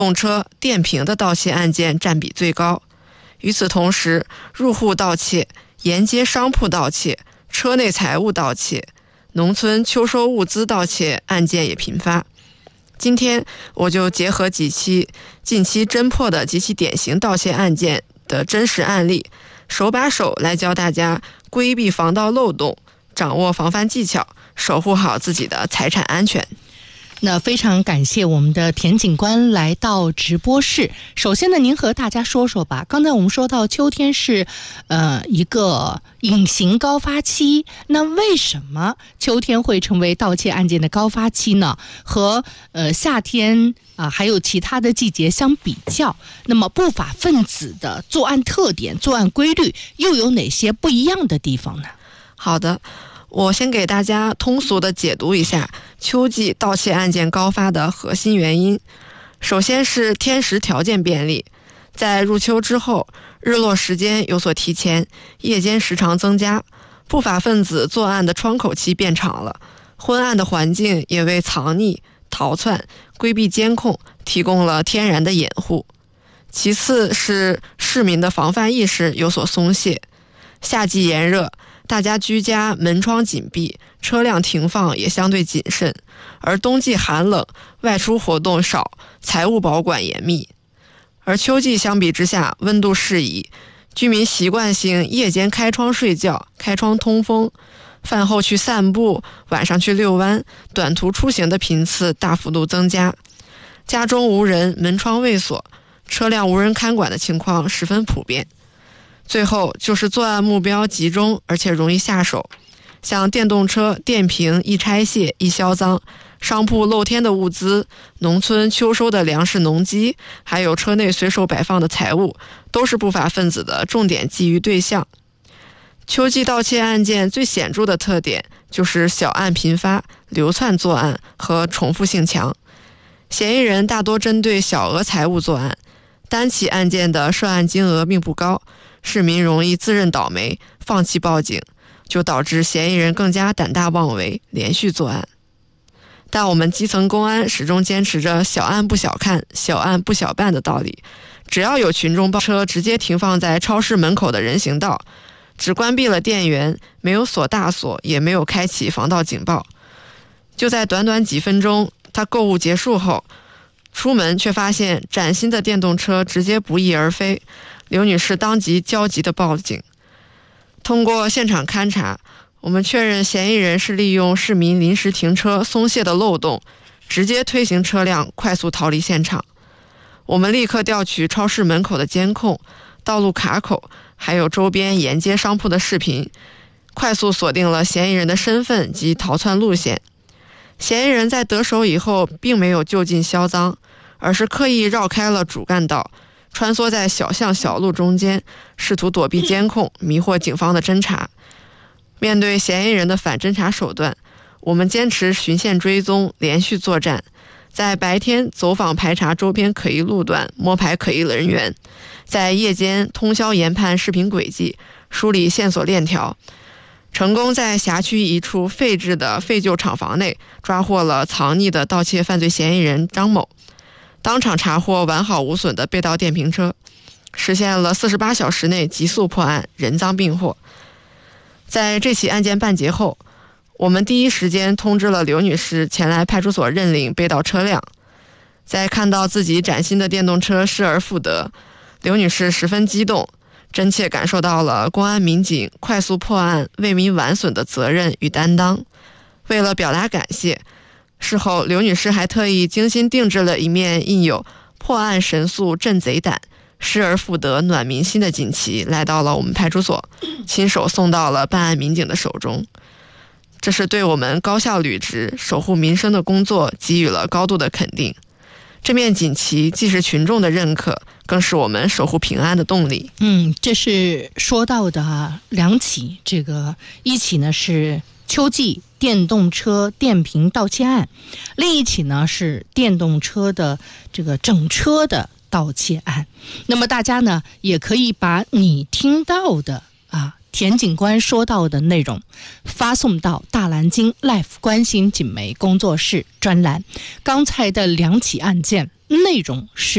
动车、电瓶的盗窃案件占比最高。与此同时，入户盗窃、沿街商铺盗窃、车内财物盗窃、农村秋收物资盗窃案件也频发。今天我就结合几期近期侦破的几起典型盗窃案件的真实案例，手把手来教大家规避防盗漏洞，掌握防范技巧，守护好自己的财产安全。 那非常感谢我们的田警官来到直播室。首先呢，您和大家说说吧。刚才我们说到秋天是一个隐形高发期，那为什么秋天会成为盗窃案件的高发期呢？和夏天还有其他的季节相比较，那么不法分子的作案特点、作案规律又有哪些不一样的地方呢？ 好的，我先给大家通俗的解读一下秋季盗窃案件高发的核心原因。首先是天时条件便利，在入秋之后，日落时间有所提前，夜间时长增加，不法分子作案的窗口期变长了，昏暗的环境也为藏匿、逃窜、规避监控提供了天然的掩护。其次是市民的防范意识有所松懈，夏季炎热，大家居家门窗紧闭，车辆停放也相对谨慎，而冬季寒冷，外出活动少，财物保管严密。而秋季相比之下，温度适宜，居民习惯性夜间开窗睡觉，开窗通风，饭后去散步，晚上去遛弯，短途出行的频次大幅度增加。家中无人，门窗未锁，车辆无人看管的情况十分普遍。最后就是作案目标集中而且容易下手，像电动车、电瓶易拆卸、易销赃，商铺露天的物资，农村秋收的粮食农机，还有车内随手摆放的财物，都是不法分子的重点觊觎对象。秋季盗窃案件最显著的特点就是小案频发、流窜作案和重复性强。嫌疑人大多针对小额财物作案，单起案件的涉案金额并不高，市民容易自认倒霉，放弃报警，就导致嫌疑人更加胆大妄为，连续作案。但我们基层公安始终坚持着小案不小看、小案不小办的道理，只要有群众报车直接停放在超市门口的人行道，只关闭了电源，没有锁大锁，也没有开启防盗警报，就在短短几分钟，他购物结束后出门，却发现崭新的电动车直接不翼而飞。刘女士当即焦急地报警。通过现场勘查，我们确认嫌疑人是利用市民临时停车松懈的漏洞，直接推行车辆快速逃离现场。我们立刻调取超市门口的监控、道路卡口，还有周边沿街商铺的视频，快速锁定了嫌疑人的身份及逃窜路线。嫌疑人在得手以后并没有就近销赃，而是刻意绕开了主干道，穿梭在小巷小路中间，试图躲避监控，迷惑警方的侦查。面对嫌疑人的反侦查手段，我们坚持循线追踪，连续作战，在白天走访排查周边可疑路段，摸排可疑人员，在夜间通宵研判视频轨迹，梳理线索链条，成功在辖区一处废置的废旧厂房内抓获了藏匿的盗窃犯罪嫌疑人张某，当场查获完好无损的被盗电瓶车，实现了48小时内急速破案，人赃并获。在这起案件办结后，我们第一时间通知了刘女士前来派出所认领被盗车辆。在看到自己崭新的电动车失而复得，刘女士十分激动，真切感受到了公安民警快速破案、为民挽损的责任与担当。为了表达感谢，事后刘女士还特意精心定制了一面印有“破案神速震贼胆，失而复得暖民心”的锦旗，来到了我们派出所，亲手送到了办案民警的手中。这是对我们高效履职、守护民生的工作给予了高度的肯定。这面锦旗既是群众的认可，更是我们守护平安的动力。 这是说到的两起，一起呢是秋季电动车电瓶盗窃案，另一起呢是电动车的整车的盗窃案。那么大家呢也可以把你听到的田警官说到的内容发送到大蓝鲸 Life 关心警媒工作室专栏。刚才的两起案件内容是